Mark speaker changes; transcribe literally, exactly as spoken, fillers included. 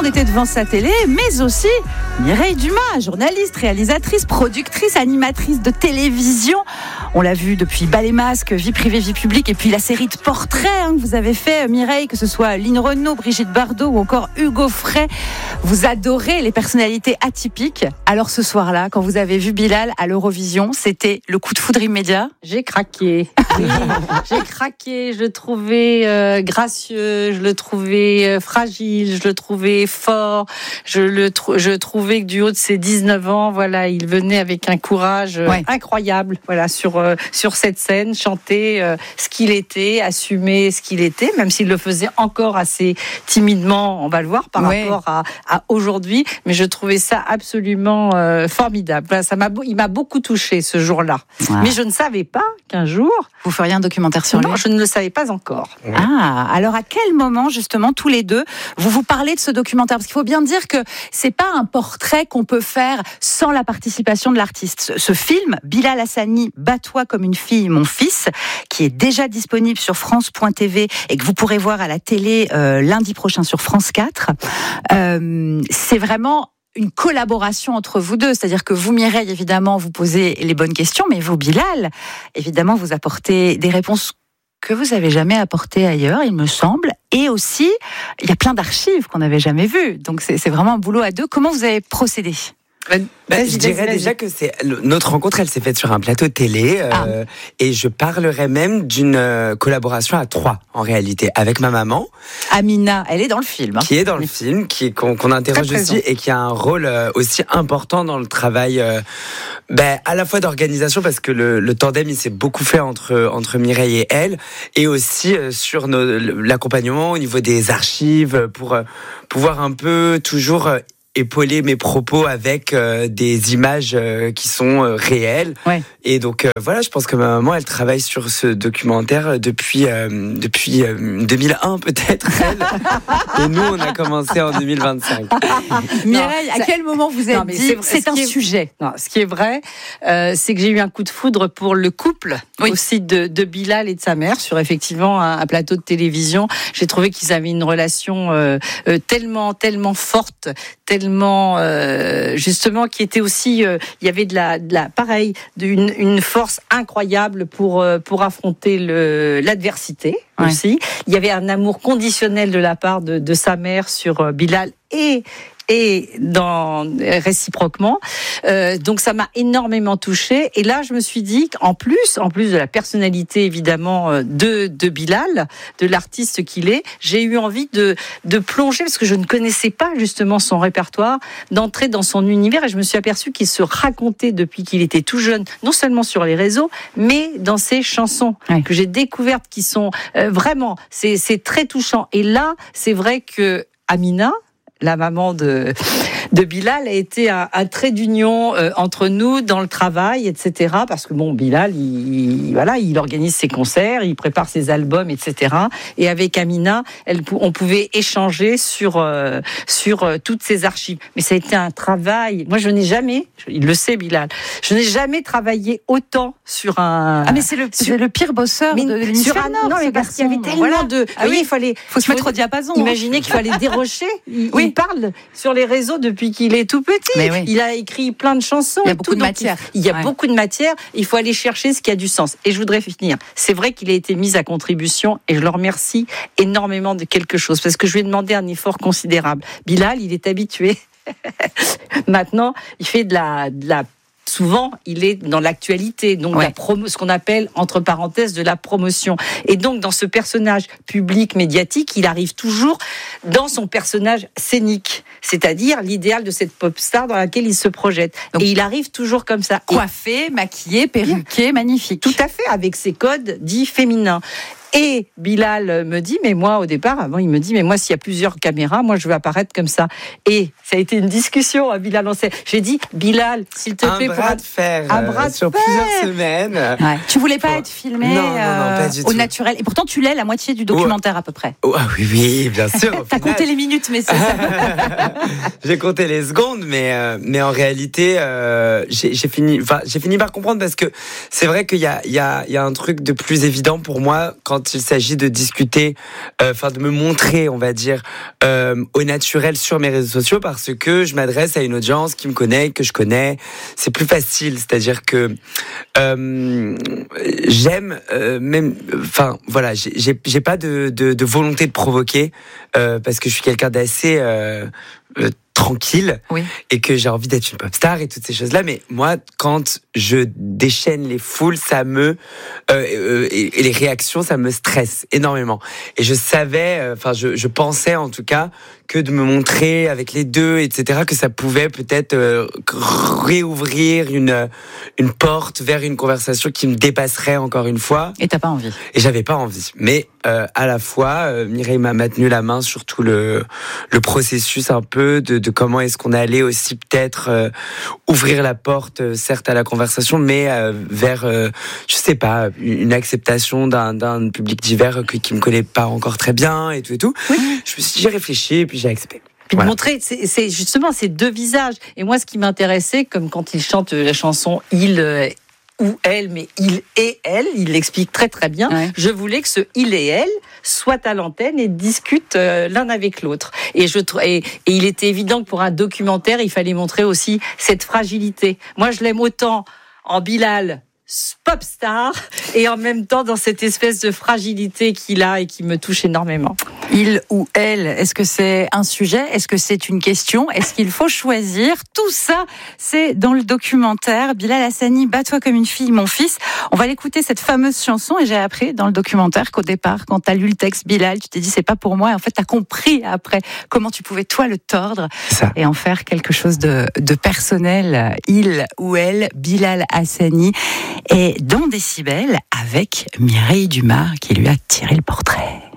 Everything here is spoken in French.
Speaker 1: monde était devant sa télé, mais aussi Mireille Dumas, journaliste, réalisatrice, productrice, animatrice de télévision. On l'a vu depuis Bas les masques, Vie privée, vie publique, et puis la série de portraits hein, que vous avez fait, Mireille, que ce soit Line Renaud, Brigitte Bardot ou encore Hugo Frey. Vous adorez les personnalités atypiques. Alors ce soir-là, quand vous avez vu Bilal à l'Eurovision, c'était le coup de foudre immédiat?
Speaker 2: J'ai craqué. Oui, j'ai craqué. Je le trouvais euh, gracieux, je le trouvais euh, fragile, je le trouvais fort. Je le tr- je trouvais que du haut de ses dix-neuf ans, voilà, il venait avec un courage euh, ouais. incroyable, voilà, sur euh, sur cette scène, chanter euh, ce qu'il était, assumer ce qu'il était, même s'il le faisait encore assez timidement, on va le voir par ouais. rapport à, à aujourd'hui. Mais je trouvais ça absolument euh, formidable. Voilà, ça m'a, il m'a beaucoup touchée ce jour-là. Ouais. Mais je ne savais pas qu'un jour
Speaker 1: vous feriez un documentaire sur lui.
Speaker 2: Non, je ne le savais pas encore.
Speaker 1: Ouais. Ah, alors à quel moment justement tous les deux vous vous parlez de ce documentaire? Parce qu'il faut bien dire que c'est pas un portrait qu'on peut faire sans la participation de l'artiste. Ce film, Bilal Hassani, Bats-toi comme une fille, mon fils, qui est déjà disponible sur France point T V et que vous pourrez voir à la télé euh, lundi prochain sur France quatre. Euh, c'est vraiment une collaboration entre vous deux, c'est-à-dire que vous, Mireille, évidemment, vous posez les bonnes questions, mais vous, Bilal, évidemment, vous apportez des réponses que vous n'avez jamais apportées ailleurs, il me semble. Et aussi, il y a plein d'archives qu'on n'avait jamais vues. Donc, c'est, c'est vraiment un boulot à deux. Comment vous avez procédé ?
Speaker 3: Ben, ben, je dirais déjà que c'est notre rencontre, elle s'est faite sur un plateau télé euh, ah. et je parlerais même d'une euh, collaboration à trois en réalité avec ma maman.
Speaker 1: Amina, elle est dans le film. Hein.
Speaker 3: Qui est dans le film, qui qu'on, qu'on interroge aussi et qui a un rôle euh, aussi important dans le travail, euh, ben à la fois d'organisation parce que le, le tandem il s'est beaucoup fait entre entre Mireille et elle et aussi euh, sur nos, l'accompagnement au niveau des archives pour euh, pouvoir un peu toujours euh, épauler mes propos avec euh, des images euh, qui sont euh, réelles. Ouais. Et donc euh, voilà, je pense que ma maman, elle travaille sur ce documentaire depuis euh, depuis euh, deux mille un peut-être. Elle. Et nous, on a commencé en deux mille vingt-cinq.
Speaker 1: Mireille, à quel moment vous avez dit c'est, c'est un est, sujet
Speaker 2: non, ce qui est vrai, euh, c'est que j'ai eu un coup de foudre pour le couple oui. aussi de, de Bilal et de sa mère sur effectivement un, un plateau de télévision. J'ai trouvé qu'ils avaient une relation euh, euh, tellement tellement forte, tellement tellement euh, justement qui était aussi euh, il y avait de la, de la pareil d'une une force incroyable pour euh, pour affronter le l'adversité ouais. aussi. Il y avait un amour conditionnel de la part de, de sa mère sur euh, Bilal et et dans réciproquement. Euh, donc ça m'a énormément touchée. Et là, je me suis dit qu'en plus, en plus de la personnalité évidemment de de Bilal, de l'artiste qu'il est, j'ai eu envie de de plonger parce que je ne connaissais pas justement son répertoire, d'entrer dans son univers et je me suis aperçue qu'il se racontait depuis qu'il était tout jeune, non seulement sur les réseaux, mais dans ses chansons ouais. que j'ai découvertes qui sont euh, vraiment, c'est c'est très touchant. Et là, c'est vrai que Amina, la maman de, de Bilal, a été un, un trait d'union euh, entre nous dans le travail, et cetera. Parce que bon, Bilal, il, il, voilà, il organise ses concerts, il prépare ses albums, et cetera. Et avec Amina, elle, on pouvait échanger sur euh, sur euh, toutes ces archives. Mais ça a été un travail. Moi, je n'ai jamais, il le sait, Bilal, je n'ai jamais travaillé autant sur un.
Speaker 1: Ah, mais c'est le, sur, c'est le pire bosseur
Speaker 2: mais,
Speaker 1: de l'hémisphère
Speaker 2: sur un,
Speaker 1: nord.
Speaker 2: Non, mais parce qu'il y avait tellement voilà. de.
Speaker 1: Ah oui,
Speaker 2: il fallait.
Speaker 1: Faut se mettre au diapason.
Speaker 2: Imaginez hein. qu'il fallait dérocher. Il, oui. il parle sur les réseaux depuis qu'il est tout petit. Oui. Il a écrit plein de chansons.
Speaker 1: Il y a beaucoup
Speaker 2: tout,
Speaker 1: de matière.
Speaker 2: Il y a ouais. beaucoup de matière. Il faut aller chercher ce qui a du sens. Et je voudrais finir. C'est vrai qu'il a été mis à contribution et je le remercie énormément de quelque chose parce que je lui ai demandé un effort considérable. Bilal, il est habitué. Maintenant, il fait de la, de la souvent, il est dans l'actualité, donc ouais. la promo, ce qu'on appelle, entre parenthèses, de la promotion. Et donc, dans ce personnage public, médiatique, il arrive toujours dans son personnage scénique, c'est-à-dire l'idéal de cette pop star dans laquelle il se projette. Donc, et il arrive toujours comme ça.
Speaker 1: Coiffé, maquillé, perruqué, magnifique.
Speaker 2: Tout à fait, avec ses codes dits féminins. Et Bilal me dit, mais moi, au départ, avant, il me dit, mais moi, s'il y a plusieurs caméras, moi, je veux apparaître comme ça. Et ça a été une discussion à Bilal. J'ai dit, Bilal, s'il te
Speaker 3: un
Speaker 2: plaît,
Speaker 3: bras
Speaker 2: pour
Speaker 3: de fer,
Speaker 2: un bras de
Speaker 3: sur
Speaker 2: fer.
Speaker 3: plusieurs semaines.
Speaker 1: Ouais. Tu voulais pas être filmé
Speaker 3: non, non, non, pas du
Speaker 1: euh,
Speaker 3: tout.
Speaker 1: au naturel. Et pourtant, tu l'es la moitié du documentaire,
Speaker 3: oh.
Speaker 1: à peu près.
Speaker 3: Oh, oui, oui, bien sûr.
Speaker 1: T'as compté les minutes, mais c'est ça.
Speaker 3: J'ai compté les secondes, mais, euh, mais en réalité, euh, j'ai, j'ai, fini, j'ai fini par comprendre parce que c'est vrai qu'il y a, il y, a, il y a un truc de plus évident pour moi quand quand il s'agit de discuter, enfin euh, de me montrer, on va dire, euh, au naturel sur mes réseaux sociaux, parce que je m'adresse à une audience qui me connaît, que je connais. C'est plus facile, c'est-à-dire que euh, j'aime euh, même, enfin voilà, j'ai, j'ai, j'ai pas de, de, de volonté de provoquer euh, parce que je suis quelqu'un d'assez euh, euh, tranquille oui. et que j'ai envie d'être une pop star et toutes ces choses-là. Mais moi, quand je déchaîne les foules, ça me euh, euh, et, et les réactions, ça me stresse énormément. Et je savais, enfin, euh, je, je pensais en tout cas que de me montrer avec les deux, et cetera, que ça pouvait peut-être euh, réouvrir une une porte vers une conversation qui me dépasserait encore une fois.
Speaker 1: Et t'as pas envie.
Speaker 3: Et j'avais pas envie. Mais euh, à la fois, euh, Mireille m'a, m'a tenu la main sur tout le le processus un peu de, de comment est-ce qu'on allait aussi peut-être euh, ouvrir la porte, euh, certes à la conversation, mais euh, vers, euh, je sais pas, une acceptation d'un, d'un public divers qui, qui me connaît pas encore très bien et tout et tout. Oui. Je me suis dit, j'ai réfléchi et puis j'ai accepté.
Speaker 2: Puis voilà. De montrer, c'est, c'est justement ces deux visages. Et moi, ce qui m'intéressait, comme quand il chante la chanson « Il euh, » ou elle, mais il et elle, il l'explique très très bien. Ouais. Je voulais que ce il et elle soient à l'antenne et discutent euh, l'un avec l'autre. Et, je, et, et il était évident que pour un documentaire, il fallait montrer aussi cette fragilité. Moi, je l'aime autant en Bilal, pop star, et en même temps dans cette espèce de fragilité qu'il a et qui me touche énormément.
Speaker 1: Il ou elle, est-ce que c'est un sujet ? Est-ce que c'est une question ? Est-ce qu'il faut choisir ? Tout ça, c'est dans le documentaire Bilal Hassani, Bats-toi comme une fille, mon fils. On va l'écouter, cette fameuse chanson, et j'ai appris dans le documentaire qu'au départ, quand t'as lu le texte Bilal, tu t'es dit c'est pas pour moi, et en fait t'as compris après comment tu pouvais toi le tordre et en faire quelque chose de, de personnel. Il ou elle, Bilal Hassani, est dans Décibel avec Mireille Dumas qui lui a tiré le portrait.